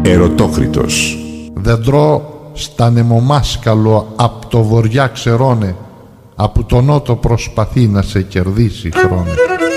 Ερωτόκριτος. Δεντρό στα νεμομάσκαλο απ' το βοριά ξερώνε, απ' το νότο προσπαθεί να σε κερδίσει χρόνο.